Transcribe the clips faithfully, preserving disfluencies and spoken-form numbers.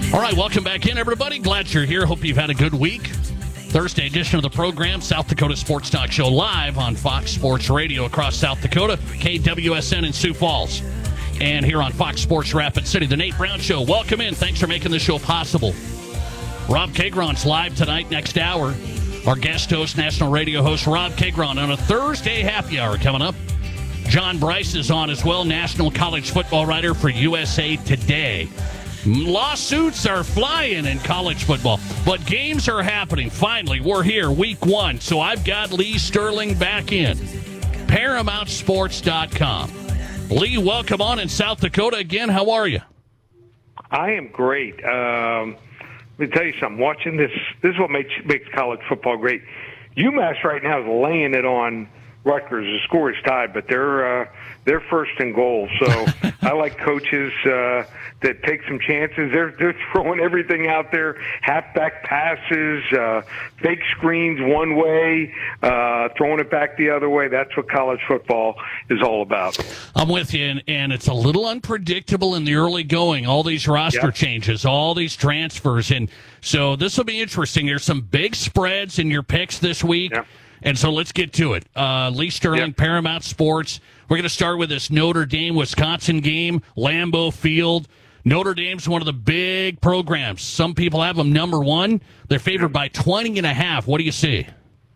All right, welcome back in, everybody. Glad you're here. Hope you've had a good week. Thursday edition of the program, South Dakota Sports Talk Show, live on Fox Sports Radio across South Dakota, K W S N in Sioux Falls, and here on Fox Sports Rapid City. The Nate Brown Show. Welcome in. Thanks for making the show possible. Rob Kagron's live tonight, next hour. Our guest host, national radio host Rob Kagron, on a Thursday happy hour coming up. John Bryce is on as well, national college football writer for U S A Today. Lawsuits are flying in college football, but games are happening. Finally, we're here, week one. So I've got Lee Sterling back in. Paramount Sports dot com. Lee, welcome on in South Dakota again. How are you? I am great. Um, let me tell you something. Watching this, this is what makes makes college football great. UMass right now is laying it on Rutgers. The score is tied, but they're uh, they're first in goal. So I like coaches uh, that take some chances. They're they're throwing everything out there: halfback passes, uh, fake screens one way, uh, throwing it back the other way. That's what college football is all about. I'm with you, and, and it's a little unpredictable in the early going. All these roster Yep. changes, all these transfers, and so this will be interesting. There's some big spreads in your picks this week. Yep. And so let's get to it. Uh, Lee Sterling, Yep. Paramount Sports. We're going to start with this Notre Dame-Wisconsin game, Lambeau Field. Notre Dame's one of the big programs. Some people have them number one. They're favored by twenty and a half. What do you see?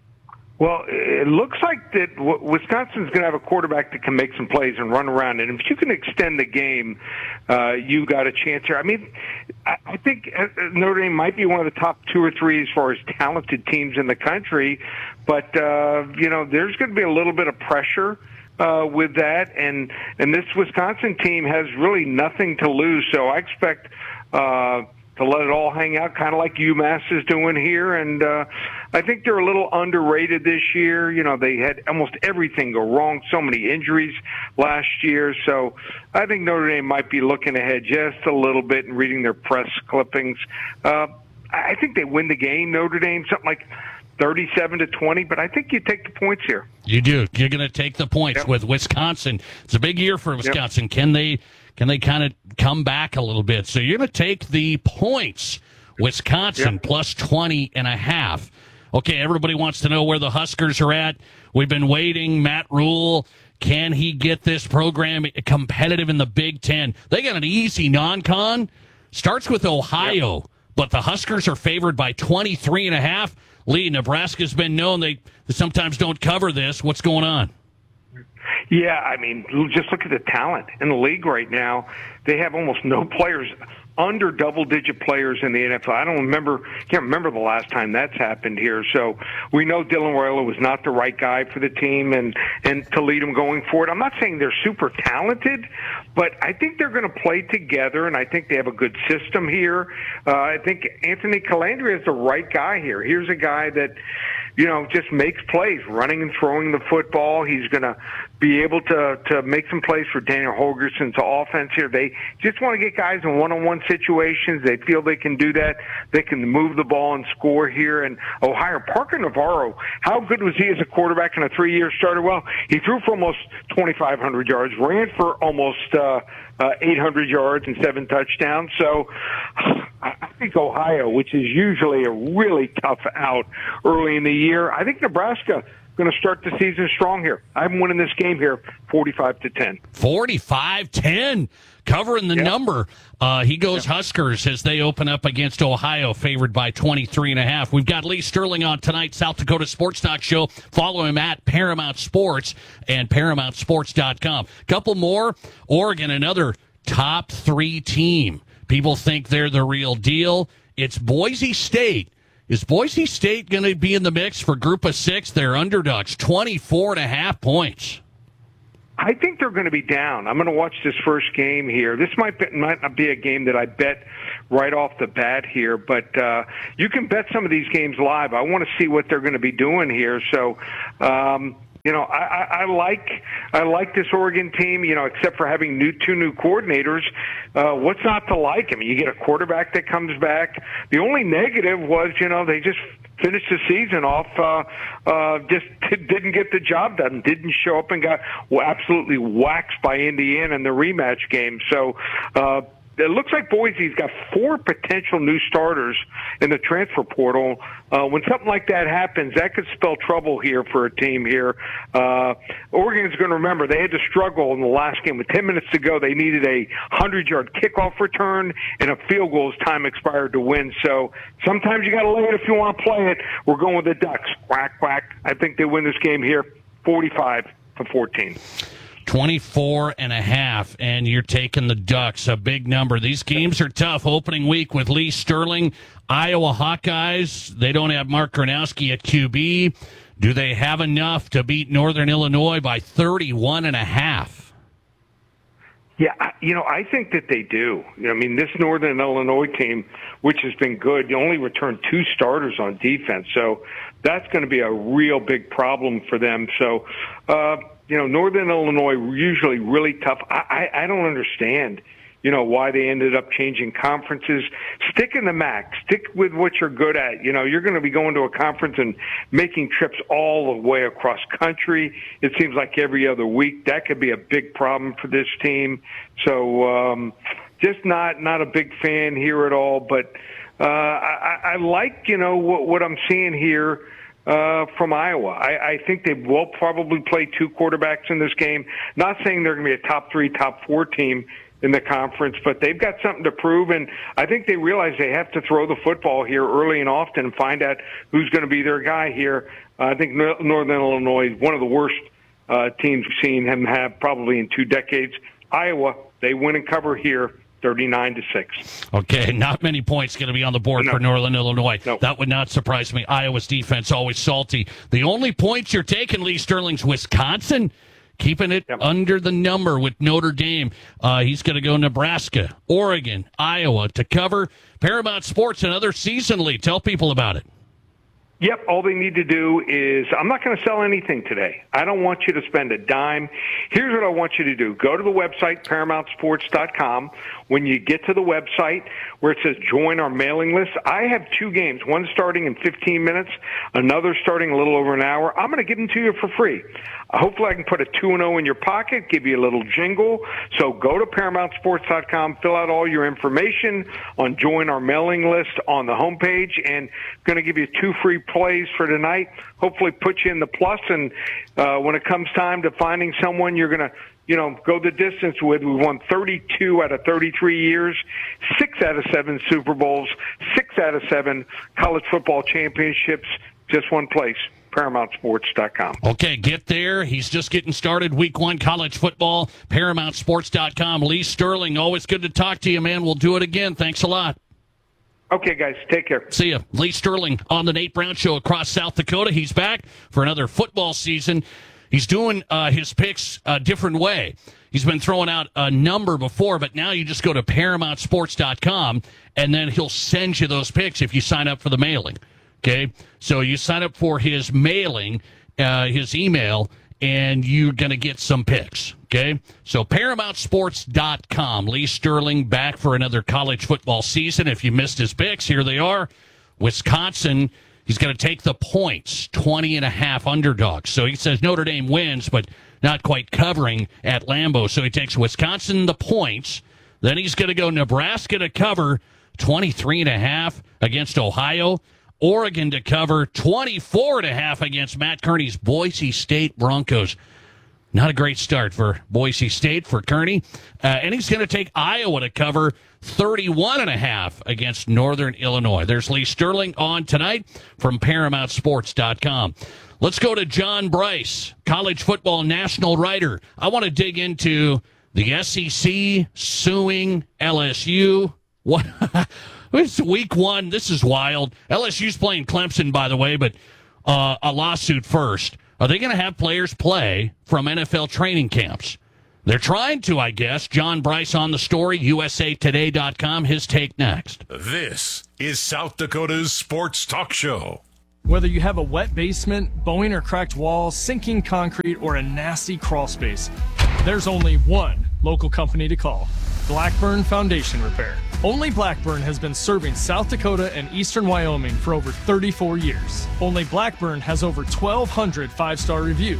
Well, it looks like that Wisconsin's going to have a quarterback that can make some plays and run around. And if you can extend the game, uh, you got a chance here. I mean, I think Notre Dame might be one of the top two or three as far as talented teams in the country. But, uh, you know, there's going to be a little bit of pressure uh, with that. And, and this Wisconsin team has really nothing to lose. So I expect uh, to let it all hang out, kind of like UMass is doing here. And uh, I think they're a little underrated this year. You know, they had almost everything go wrong, so many injuries last year. So I think Notre Dame might be looking ahead just a little bit and reading their press clippings. Uh, I think they win the game, Notre Dame, something like thirty-seven to twenty, but I think you take the points here. You do. You're going to take the points Yep. with Wisconsin. It's a big year for Wisconsin. Yep. Can they can they kind of come back a little bit? So you're going to take the points. Wisconsin Yep. plus twenty and a half. Okay, everybody wants to know where the Huskers are at. We've been waiting. Matt Rule, can he get this program competitive in the Big Ten? They got an easy non-con. Starts with Ohio, yep. but the Huskers are favored by twenty-three and a half. Lee, Nebraska's been known they sometimes don't cover this. What's going on? Yeah, I mean, just look at the talent in the league right now. They have almost no players under double-digit players in the N F L. I don't remember, can't remember the last time that's happened here. So we know Dylan Royal was not the right guy for the team and, and to lead them going forward. I'm not saying they're super talented, but I think they're going to play together, and I think they have a good system here. Uh, I think Anthony Calandria is the right guy here. Here's a guy that, you know, just makes plays, running and throwing the football. He's going to be able to to make some plays for Daniel Holgerson's offense here. They just want to get guys in one-on-one situations. They feel they can do that. They can move the ball and score here. And Ohio, Parker Navarro, how good was he as a quarterback and a three-year starter? Well, he threw for almost twenty-five hundred yards, ran for almost uh, uh, eight hundred yards and seven touchdowns. So I think Ohio, which is usually a really tough out early in the year, I think Nebraska going to start the season strong here. I'm winning this game here, forty-five to ten. forty-five ten, covering the yep. number. Uh, he goes yep. Huskers as they open up against Ohio, favored by twenty-three and a half. We've got Lee Sterling on tonight, South Dakota Sports Talk Show. Follow him at Paramount Sports and Paramount Sports dot com. Couple more. Oregon, another top three team. People think they're the real deal. It's Boise State. Is Boise State going to be in the mix for Group of Six? They're underdogs, twenty-four and a half points. I think they're going to be down. I'm going to watch this first game here. This might be, might not be a game that I bet right off the bat here, but uh, you can bet some of these games live. I want to see what they're going to be doing here. So, um, you know, I, I, I like I like this Oregon team. You know, except for having new two new coordinators, uh, what's not to like? I mean, you get a quarterback that comes back. The only negative was, you know, they just finished the season off, uh, uh, just didn't get the job done, didn't show up and got well, absolutely waxed by Indiana in the rematch game. So, uh, it looks like Boise's got four potential new starters in the transfer portal. Uh, when something like that happens, that could spell trouble here for a team here. Uh, Oregon's going to remember they had to struggle in the last game. With ten minutes to go, they needed a hundred-yard kickoff return and a field goal as time expired to win. So sometimes you got to lay it if you want to play it. We're going with the Ducks. Quack, quack. I think they win this game here, forty-five to fourteen. twenty-four and a half, and you're taking the Ducks, a big number. These games are tough. Opening week with Lee Sterling, Iowa Hawkeyes. They don't have Mark Gronowski at Q B. Do they have enough to beat Northern Illinois by thirty-one and a half? Yeah, you know, I think that they do. I mean, this Northern Illinois team, which has been good, you only returned two starters on defense. So that's going to be a real big problem for them. So, uh, you know, Northern Illinois usually really tough. I, I, I don't understand, you know, why they ended up changing conferences. Stick in the M A C. Stick with what you're good at. You know, you're going to be going to a conference and making trips all the way across country. It seems like every other week. That could be a big problem for this team. So um, just not not a big fan here at all. But uh, I, I like, you know, what, what I'm seeing here. Uh, from Iowa. I, I think they will probably play two quarterbacks in this game. Not saying they're going to be a top three, top four team in the conference, but they've got something to prove, and I think they realize they have to throw the football here early and often and find out who's going to be their guy here. Uh, I think Northern Illinois is one of the worst uh, teams we've seen him have probably in two decades. Iowa, they win and cover here. thirty-nine to six. Okay, not many points going to be on the board no. for Northern Illinois. No. That would not surprise me. Iowa's defense always salty. The only points you're taking, Lee Sterling's Wisconsin, keeping it yep. under the number with Notre Dame. Uh, he's going to go Nebraska, Oregon, Iowa to cover. Paramount Sports, another season lead. Tell people about it. Yep, all they need to do is, I'm not going to sell anything today. I don't want you to spend a dime. Here's what I want you to do. Go to the website, paramount sports dot com. When you get to the website where it says join our mailing list, I have two games, one starting in fifteen minutes, another starting a little over an hour. I'm going to give them to you for free. Hopefully I can put a two and oh in your pocket, give you a little jingle. So go to paramount sports dot com, fill out all your information on join our mailing list on the homepage, and going to give you two free plays for tonight. Hopefully put you in the plus, and uh, when it comes time to finding someone you're going to, you know, go the distance with. We won thirty-two out of thirty-three years, six out of seven Super Bowls, six out of seven college football championships, just one place. paramount sports dot com. Okay, get there. He's just getting started. Week one college football, paramount sports dot com. Lee Sterling, always good to talk to you, man. We'll do it again. Thanks a lot. Okay, guys. Take care. See ya. Lee Sterling on the Nate Brown Show across South Dakota. He's back for another football season. He's doing uh, his picks a different way. He's been throwing out a number before, but now you just go to paramount sports dot com, and then he'll send you those picks if you sign up for the mailing. Okay? So you sign up for his mailing, uh, his email, and you're going to get some picks. Okay? So paramount sports dot com. Lee Sterling back for another college football season. If you missed his picks, here they are. Wisconsin, he's going to take the points, twenty and a half underdogs. So he says Notre Dame wins, but not quite covering at Lambeau. So he takes Wisconsin the points. Then he's going to go Nebraska to cover twenty-three and a half against Ohio. Oregon to cover twenty-four and a half against Matt Kearney's Boise State Broncos. Not a great start for Boise State, for Kearney. Uh, and he's going to take Iowa to cover thirty-one and a half against Northern Illinois. There's Lee Sterling on tonight from paramount sports dot com. Let's go to John Bryce, college football national writer. I want to dig into the S E C suing L S U. What? It's week one. This is wild. L S U's playing Clemson, by the way, but uh, a lawsuit first. Are they going to have players play from N F L training camps? They're trying to, I guess. John Bryce on the story, U S A Today dot com. His take next. This is South Dakota's Sports Talk Show. Whether you have a wet basement, bowing or cracked walls, sinking concrete, or a nasty crawl space, there's only one local company to call. Blackburn Foundation Repair. Only Blackburn has been serving South Dakota and eastern Wyoming for over thirty-four years. Only Blackburn has over twelve hundred five-star reviews.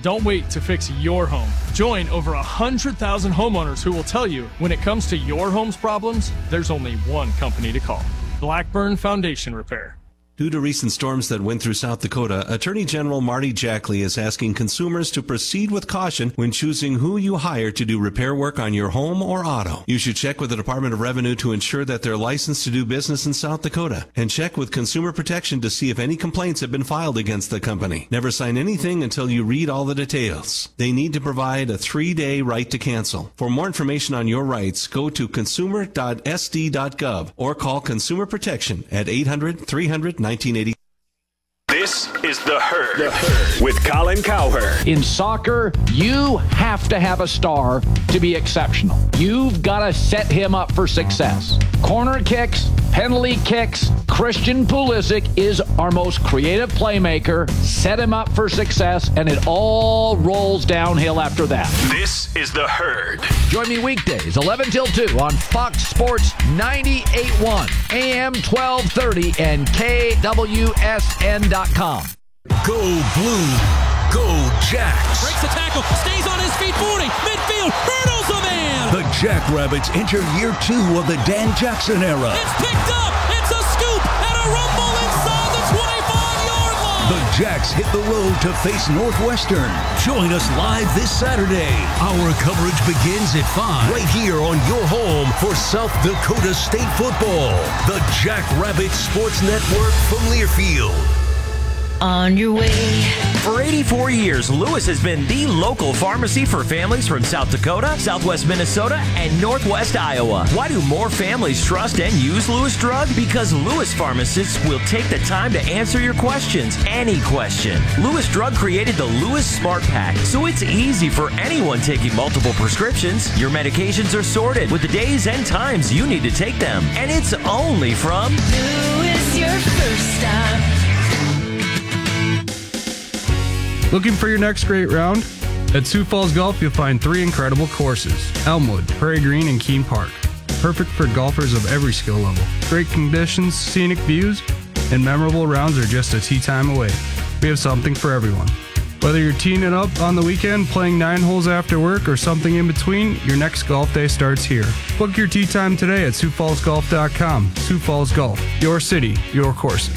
Don't wait to fix your home. Join over one hundred thousand homeowners who will tell you when it comes to your home's problems, there's only one company to call. Blackburn Foundation Repair. Due to recent storms that went through South Dakota, Attorney General Marty Jackley is asking consumers to proceed with caution when choosing who you hire to do repair work on your home or auto. You should check with the Department of Revenue to ensure that they're licensed to do business in South Dakota, and check with Consumer Protection to see if any complaints have been filed against the company. Never sign anything until you read all the details. They need to provide a three-day right to cancel. For more information on your rights, go to consumer dot s d dot gov or call Consumer Protection at eight hundred, three hundred, nineteen eighty. This is The Herd, the Herd. with Colin Cowherd. In soccer, you have to have a star to be exceptional. You've got to set him up for success. Corner kicks, penalty kicks. Christian Pulisic is our most creative playmaker. Set him up for success, and it all rolls downhill after that. This is The Herd. Join me weekdays, eleven till two on Fox Sports ninety-eight point one, A M twelve thirty, and K W S N dot com. Go Blue. Go Jacks. Breaks the tackle. Stays on his feet. forty. Midfield. Hurdles a man. The Jackrabbits enter year two of the Dan Jackson era. It's picked up. It's a scoop and a rumble inside the twenty-five-yard line. The Jacks hit the road to face Northwestern. Join us live this Saturday. Our coverage begins at five. Right here on your home for South Dakota State football. The Jackrabbit Sports Network from Learfield. On your way. For eighty-four years, Lewis has been the local pharmacy for families from South Dakota, Southwest Minnesota, and Northwest Iowa. Why do more families trust and use Lewis Drug? Because Lewis pharmacists will take the time to answer your questions, any question. Lewis Drug created the Lewis Smart Pack, so it's easy for anyone taking multiple prescriptions. Your medications are sorted with the days and times you need to take them, and it's only from Lewis, your first stop. Looking for your next great round? At Sioux Falls Golf, you'll find three incredible courses: Elmwood, Prairie Green, and Keene Park. Perfect for golfers of every skill level. Great conditions, scenic views, and memorable rounds are just a tee time away. We have something for everyone. Whether you're teeing it up on the weekend, playing nine holes after work, or something in between, your next golf day starts here. Book your tee time today at Sioux Falls Golf dot com. Sioux Falls Golf, your city, your courses.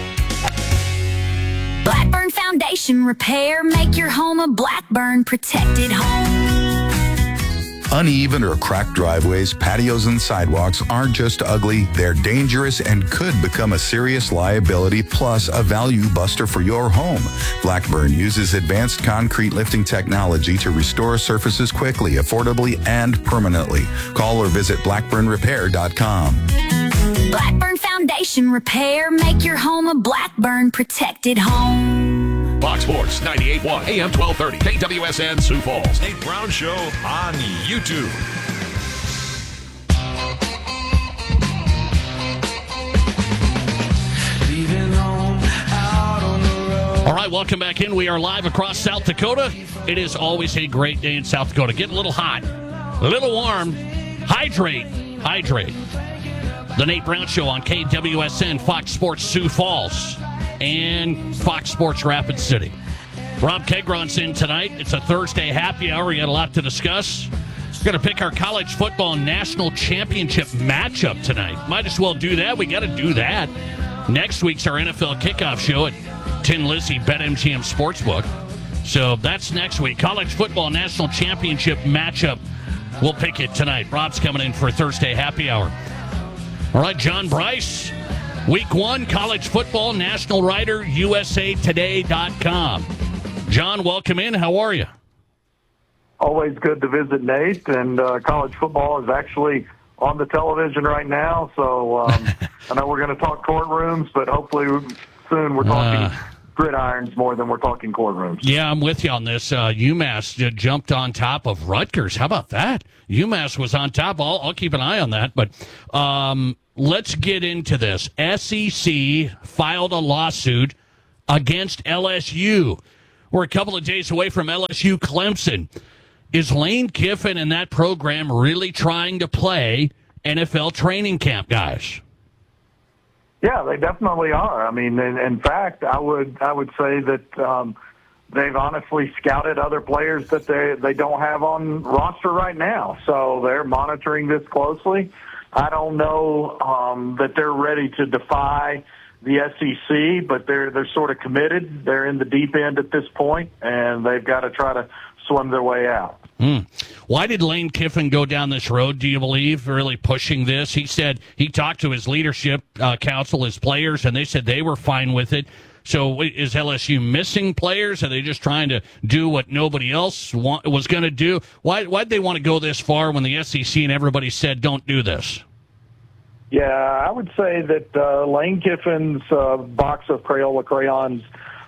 Blackburn Foundation Repair. Make your home a Blackburn protected home. Uneven or cracked driveways, patios, and sidewalks aren't just ugly, they're dangerous and could become a serious liability plus a value buster for your home. Blackburn uses advanced concrete lifting technology to restore surfaces quickly, affordably, and permanently. Call or visit blackburn repair dot com. Blackburn Foundation Repair. Make your home a Blackburn protected home. Fox Sports ninety-eight point one, A M twelve thirty, K W S N Sioux Falls. Nate Brown Show on YouTube. All right, welcome back in. We are live across South Dakota. It is always a great day in South Dakota. Getting a little hot, a little warm. Hydrate, hydrate. The Nate Brown Show on K W S N, Fox Sports Sioux Falls, and Fox Sports Rapid City. Rob Kegron's in tonight. It's a Thursday happy hour. We got a lot to discuss. We're going to pick our college football national championship matchup tonight. Might as well do that. We got to do that. Next week's our N F L kickoff show at Tin Lizzy BetMGM Sportsbook. So that's next week. College football national championship matchup. We'll pick it tonight. Rob's coming in for a Thursday happy hour. All right, John Bryce, week one, college football, national writer, U S A Today dot com. John, welcome in. How are you? Always good to visit, Nate, and uh, college football is actually on the television right now, so um, I know we're going to talk courtrooms, but hopefully soon we're talking uh, gridirons more than we're talking courtrooms. Yeah, I'm with you on this. Uh, UMass j- jumped on top of Rutgers. How about that? UMass was on top. I'll, I'll keep an eye on that, but um, let's get into this. S E C filed a lawsuit against L S U. We're a couple of days away from L S U Clemson. Is Lane Kiffin and that program really trying to play N F L training camp guys? Yeah, they definitely are. I mean, in, in fact, I would I would say that um, they've honestly scouted other players that they they don't have on roster right now. So they're monitoring this closely. I don't know um, that they're ready to defy the S E C, but they're they're sort of committed. They're in the deep end at this point, and they've got to try to swim their way out. Mm. Why did Lane Kiffin go down this road, do you believe, really pushing this? He said he talked to his leadership uh, council, his players, and they said they were fine with it. So is L S U missing players? Are they just trying to do what nobody else want, was going to do? Why why'd they want to go this far when the S E C and everybody said don't do this? Yeah, I would say that uh, Lane Kiffin's uh, box of Crayola crayons,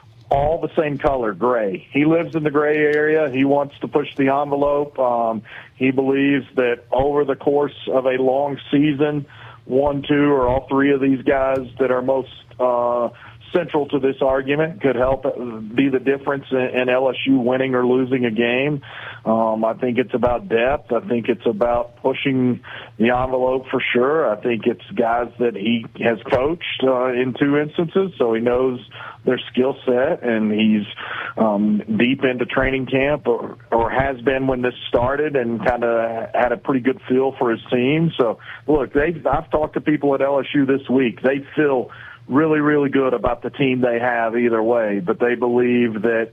all the same color, gray. He lives in the gray area. He wants to push the envelope. Um, he believes that over the course of a long season, one, two, or all three of these guys that are most uh, central to this argument could help be the difference in, in L S U winning or losing a game. Um, I think it's about depth. I think it's about pushing the envelope for sure. I think it's guys that he has coached uh, in two instances, so he knows their skill set, and he's um, deep into training camp or, or has been when this started and kind of had a pretty good feel for his team. So, look, they've, I've talked to people at L S U this week. They feel really, really good about the team they have either way, but they believe that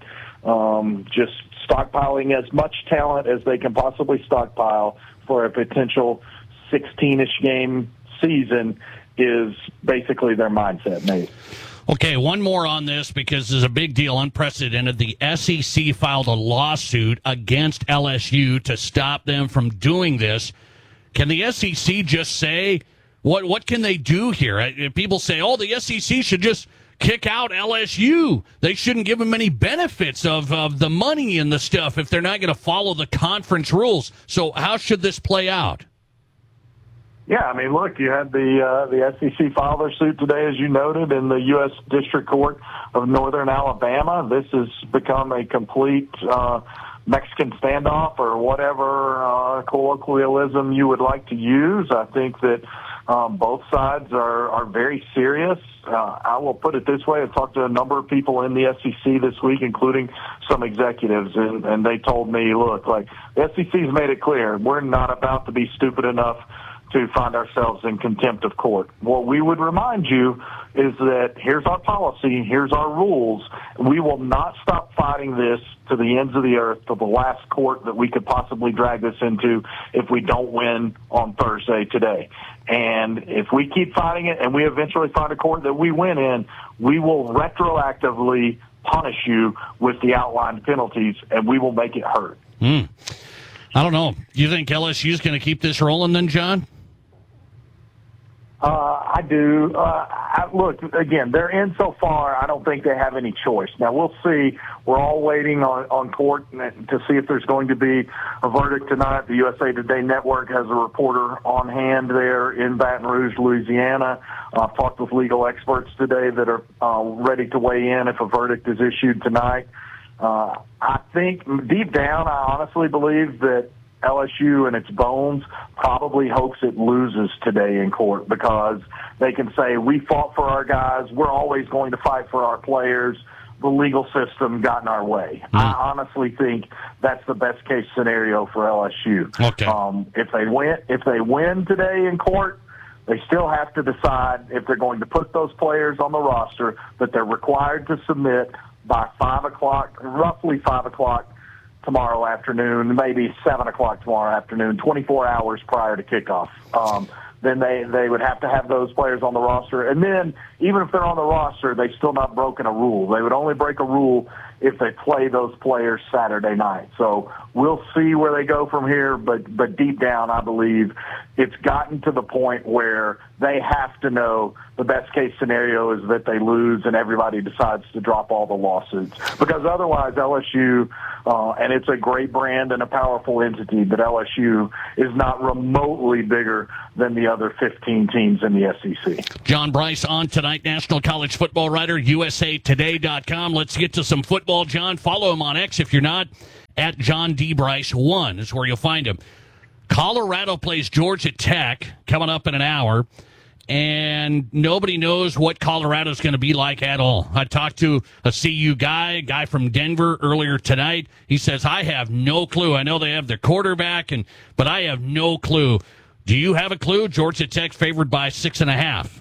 um, just stockpiling as much talent as they can possibly stockpile for a potential sixteen-ish game season is basically their mindset, Nate. Okay, one more on this because there's a big deal, unprecedented. The S E C filed a lawsuit against L S U to stop them from doing this. Can the S E C just say, what what can they do here? People say, oh, the S E C should just kick out L S U. They shouldn't give them any benefits of, of the money and the stuff if they're not going to follow the conference rules. So how should this play out? Yeah, I mean, look, you had the uh, the S E C file their suit today, as you noted, in the U S District Court of Northern Alabama. This has become a complete uh, Mexican standoff or whatever uh, colloquialism you would like to use. I think that um, both sides are, are very serious. Uh, I will put it this way. I've talked to a number of people in the S E C this week, including some executives, and, and they told me, look, like, the S E C's made it clear, we're not about to be stupid enough to find ourselves in contempt of court. What we would remind you is that here's our policy, here's our rules. We will not stop fighting this to the ends of the earth, to the last court that we could possibly drag this into if we don't win on Thursday today. And if we keep fighting it and we eventually find a court that we win in, we will retroactively punish you with the outlined penalties, and we will make it hurt. Mm. I don't know. You think L S U is going to keep this rolling then, John? Uh, I do. Uh, I, look, again, they're in so far, I don't think they have any choice. Now, we'll see. We're all waiting on, on court to see if there's going to be a verdict tonight. The U S A Today Network has a reporter on hand there in Baton Rouge, Louisiana. I've talked with legal experts today that are uh, ready to weigh in if a verdict is issued tonight. Uh, I think deep down, I honestly believe that L S U in its bones probably hopes it loses today in court because they can say, we fought for our guys, we're always going to fight for our players, the legal system got in our way. Mm. I honestly think that's the best case scenario for L S U. Okay. Um, if they win, if they win today in court, they still have to decide if they're going to put those players on the roster that they're required to submit by five o'clock, roughly five o'clock tomorrow afternoon, maybe seven o'clock tomorrow afternoon, twenty-four hours prior to kickoff. Um, then they, they would have to have those players on the roster. And then even if they're on the roster, they've still not broken a rule. They would only break a rule if they play those players Saturday night. So we'll see where they go from here, but, but deep down, I believe it's gotten to the point where they have to know the best case scenario is that they lose and everybody decides to drop all the lawsuits. Because otherwise L S U, uh, and it's a great brand and a powerful entity, but L S U is not remotely bigger than the other fifteen teams in the S E C. John Bryce on tonight, national college football writer, U S A Today dot com. Let's get to some football, John. Follow him on X if you're not. At John D. Bryce one is where you'll find him. Colorado plays Georgia Tech coming up in an hour. and nobody knows what Colorado's going to be like at all. I talked to a C U guy, a guy from Denver earlier tonight. He says, I have no clue. I know they have their quarterback, and but I have no clue. Do you have a clue? Georgia Tech favored by six and a half.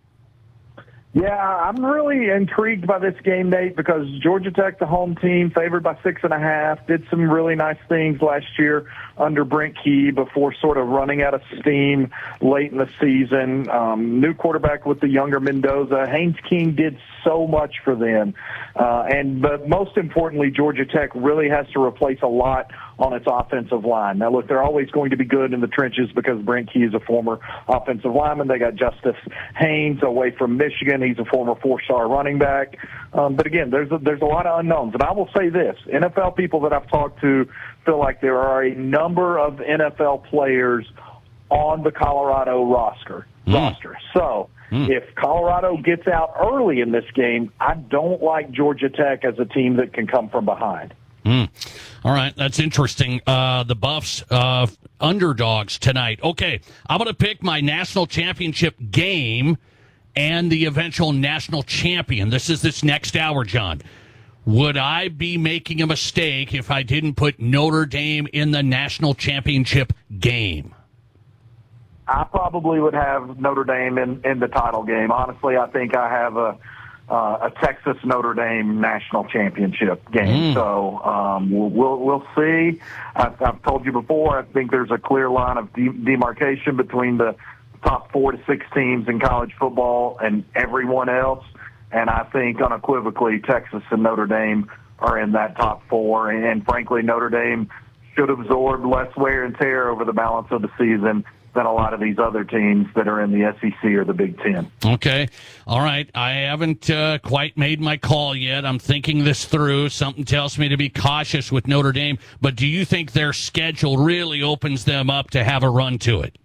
Yeah, I'm really intrigued by this game, Nate, because Georgia Tech, the home team, favored by six and a half, did some really nice things last year under Brent Key before sort of running out of steam late in the season. Um, new quarterback with the younger Mendoza. Haynes King did so much for them. Uh, and but most importantly, Georgia Tech really has to replace a lot on its offensive line. Now, look, they're always going to be good in the trenches because Brent Key is a former offensive lineman. They got Justice Haynes away from Michigan. He's a former four-star running back. Um, but again, there's a, there's a lot of unknowns. And I will say this, N F L people that I've talked to feel like there are a number of N F L players on the Colorado roster. Mm. roster. So mm. if Colorado gets out early in this game, I don't like Georgia Tech as a team that can come from behind. Mm. All right, that's interesting. Uh, the Buffs uh, underdogs tonight. Okay, I'm going to pick my national championship game and the eventual national champion. This is this next hour, John. Would I be making a mistake if I didn't put Notre Dame in the national championship game? I probably would have Notre Dame in, in the title game. Honestly, I think I have a Uh, a Texas Notre Dame national championship game. Mm. So um, we'll, we'll we'll see. I've, I've told you before. I think there's a clear line of de- demarcation between the top four to six teams in college football and everyone else. And I think unequivocally, Texas and Notre Dame are in that top four. And, and frankly, Notre Dame should absorb less wear and tear over the balance of the season than a lot of these other teams that are in the S E C or the Big Ten. Okay. All right. I haven't uh, quite made my call yet. I'm thinking this through. Something tells me to be cautious with Notre Dame. But do you think their schedule really opens them up to have a run to it?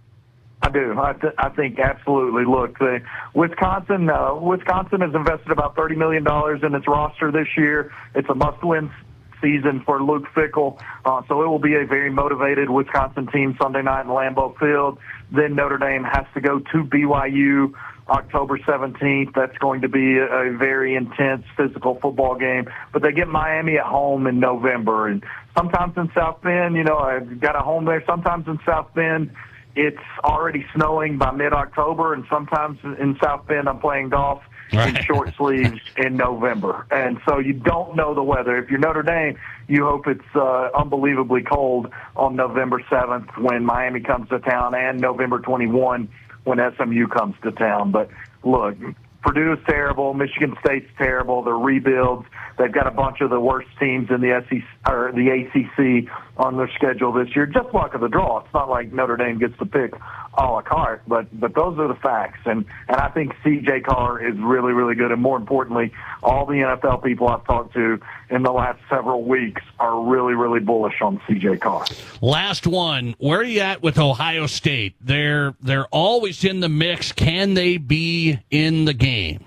I do. I, th- I think absolutely. Look, the Wisconsin, uh, Wisconsin has invested about thirty million dollars in its roster this year. It's a must-win season for Luke Fickell, uh, so it will be a very motivated Wisconsin team Sunday night in Lambeau Field. Then Notre Dame has to go to B Y U October seventeenth. That's going to be a, a very intense physical football game. But they get Miami at home in November. And sometimes in South Bend, you know, I've got a home there. Sometimes in South Bend, it's already snowing by mid-October. And sometimes in South Bend, I'm playing golf in short sleeves in November. And so you don't know the weather. If you're Notre Dame, you hope it's uh, unbelievably cold on November seventh when Miami comes to town, and November twenty-first when S M U comes to town. But look, Purdue's terrible. Michigan State's terrible. They're rebuilds. They've got a bunch of the worst teams in the S E C or the A C C on their schedule this year. Just luck of the draw. It's not like Notre Dame gets to pick a la carte, but but those are the facts. And and I think C J Carr is really, really good. And more importantly, all the N F L people I've talked to in the last several weeks are really, really bullish on C J Carr. Last one. Where are you at with Ohio State? They're they're always in the mix. Can they be in the game?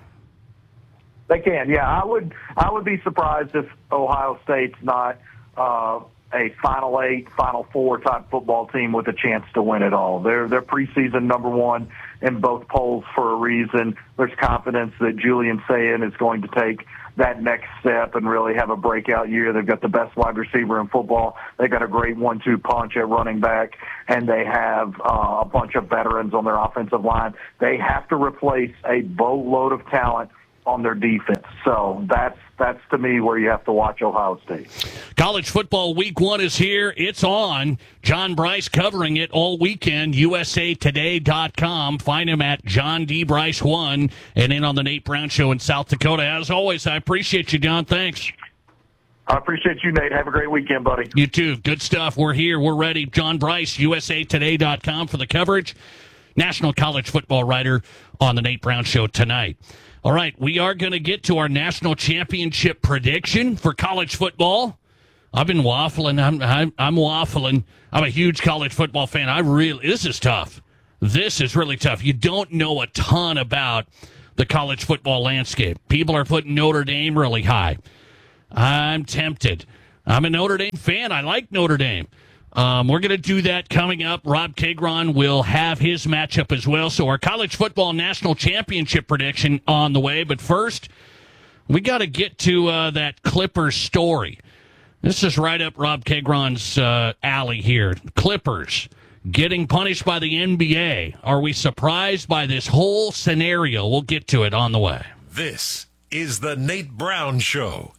They can, yeah. I would I would be surprised if Ohio State's not uh, a Final Eight, Final Four type football team with a chance to win it all. They're they're preseason number one in both polls for a reason. There's confidence that Julian Sayin is going to take that next step and really have a breakout year. They've got the best wide receiver in football. They've got a great one two punch at running back, and they have uh, a bunch of veterans on their offensive line. They have to replace a boatload of talent on their defense. So that's that's to me where you have to watch Ohio State. College football week one is here. It's on. John Bryce covering it all weekend. U S A Today dot com. Find him at John D. Bryce one and in on the Nate Brown Show in South Dakota. As always, I appreciate you, John. Thanks. I appreciate you, Nate. Have a great weekend, buddy. You too. Good stuff. We're here. We're ready. John Bryce, U S A Today dot com for the coverage. National college football writer on the Nate Brown Show tonight. All right, we are going to get to our national championship prediction for college football. I've been waffling. I'm, I'm I'm waffling. I'm a huge college football fan. I really this is tough. This is really tough. You don't know a ton about the college football landscape. People are putting Notre Dame really high. I'm tempted. I'm a Notre Dame fan. I like Notre Dame. Um, we're going to do that coming up. Rob Kagron will have his matchup as well. So our college football national championship prediction on the way. But first, we got to get to uh, that Clippers story. This is right up Rob Kagron's uh, alley here. Clippers getting punished by the N B A. Are we surprised by this whole scenario? We'll get to it on the way. This is the Nate Brown Show.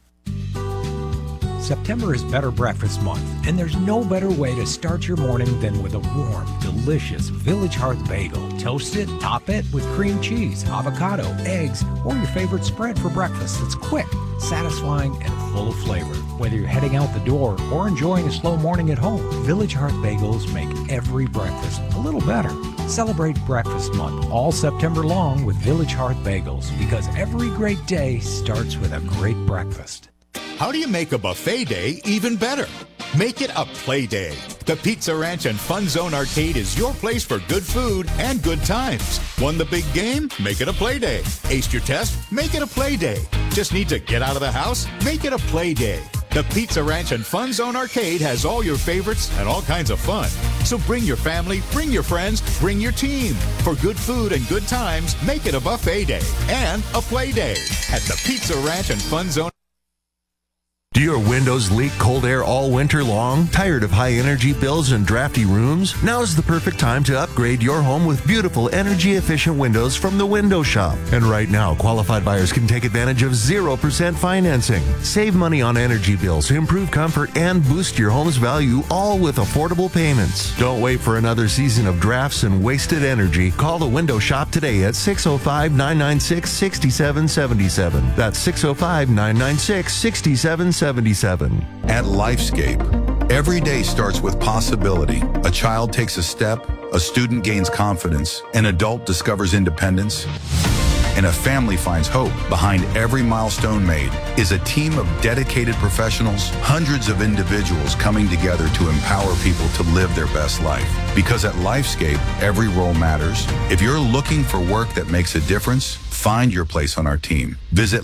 September is Better Breakfast Month, and there's no better way to start your morning than with a warm, delicious Village Hearth bagel. Toast it, top it with cream cheese, avocado, eggs, or your favorite spread for breakfast. It's quick, satisfying, and full of flavor. Whether you're heading out the door or enjoying a slow morning at home, Village Hearth bagels make every breakfast a little better. Celebrate Breakfast Month all September long with Village Hearth bagels, because every great day starts with a great breakfast. How do you make a buffet day even better? Make it a play day. The Pizza Ranch and Fun Zone Arcade is your place for good food and good times. Won the big game? Make it a play day. Aced your test? Make it a play day. Just need to get out of the house? Make it a play day. The Pizza Ranch and Fun Zone Arcade has all your favorites and all kinds of fun. So bring your family, bring your friends, bring your team. For good food and good times, make it a buffet day and a play day at the Pizza Ranch and Fun Zone. Do your windows leak cold air all winter long? Tired of high energy bills and drafty rooms? Now's the perfect time to upgrade your home with beautiful energy efficient windows from the Window Shop. And right now, qualified buyers can take advantage of zero percent financing. Save money on energy bills, improve comfort, and boost your home's value, all with affordable payments. Don't wait for another season of drafts and wasted energy. Call the Window Shop today at six oh five, nine nine six, six seven seven seven. That's six oh five, nine nine six, six seven seven seven. At Lifescape, every day starts with possibility. A child takes a step, a student gains confidence, an adult discovers independence, and a family finds hope. Behind every milestone made is a team of dedicated professionals, hundreds of individuals coming together to empower people to live their best life. Because at Lifescape, every role matters. If you're looking for work that makes a difference, find your place on our team. Visit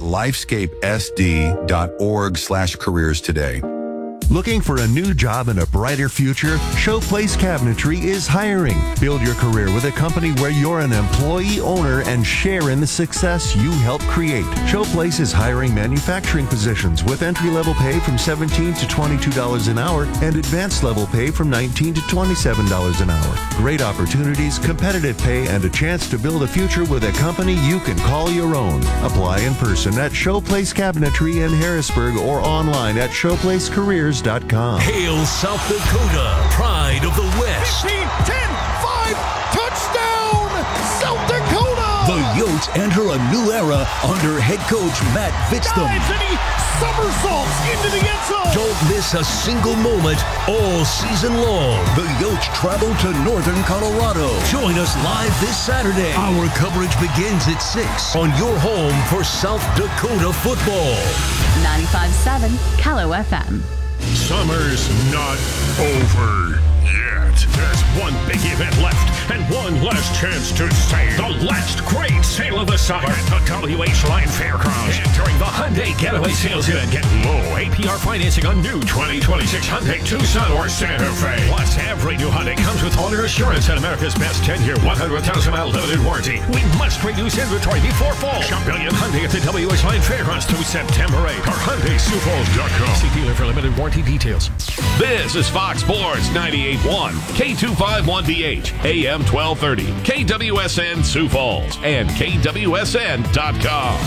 lifescapesd.org slash careers today. Looking for a new job and a brighter future? Showplace Cabinetry is hiring. Build your career with a company where you're an employee owner and share in the success you help create. Showplace is hiring manufacturing positions with entry-level pay from seventeen dollars to twenty-two dollars an hour and advanced level pay from nineteen dollars to twenty-seven dollars an hour. Great opportunities, competitive pay, and a chance to build a future with a company you can call your own. Apply in person at Showplace Cabinetry in Harrisburg or online at showplace careers dot com. Hail South Dakota, pride of the West. fifteen, ten, five, touchdown, South Dakota! The Yotes enter a new era under head coach Matt Vitztham. Dives and he somersaults into the end zone. Don't miss a single moment all season long. The Yotes travel to northern Colorado. Join us live this Saturday. Our coverage begins at six on your home for South Dakota football. ninety-five point seven Callow F M. Summer's not over yet. There's one big event left and one last chance to save. The last great sale of the summer at the W H Line Fairgrounds. And during the Hyundai Getaway Sales Event, get low A P R financing on new twenty twenty-six Hyundai Tucson or Santa Fe. Plus, every new Hyundai comes with owner assurance and America's best ten-year, one hundred thousand mile limited warranty. We must reduce inventory before fall. Shop Billion Hyundai at the W H Line Fairgrounds through September eighth or Hyundai Sioux Falls dot com. See dealer for limited warranty details. This is Fox Sports ninety-eight point one, K two fifty-one B H, A M twelve thirty, K W S N Sioux Falls, and K W S N dot com.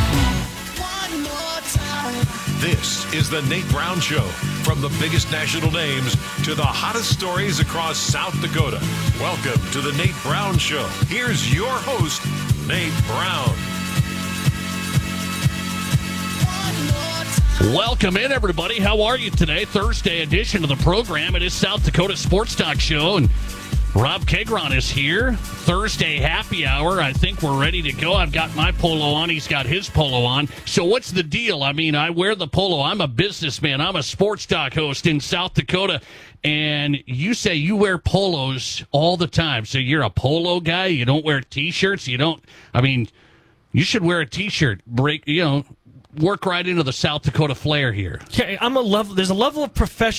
This is the Nate Brown Show. From the biggest national names to the hottest stories across South Dakota. Welcome to the Nate Brown Show. Here's your host, Nate Brown. Welcome in, everybody. How are you today? Thursday edition of the program. It is South Dakota Sports Talk Show, and Rob Kagron is here. Thursday happy hour. I think we're ready to go. I've got my polo on. He's got his polo on. So what's the deal? I mean, I wear the polo. I'm a businessman. I'm a sports talk host in South Dakota, and you say you wear polos all the time. So you're a polo guy? You don't wear T-shirts? You don't, I mean, you should wear a T-shirt. Break, you know, work right into the South Dakota flair here. Okay, I'm a level. There's a level of professionalism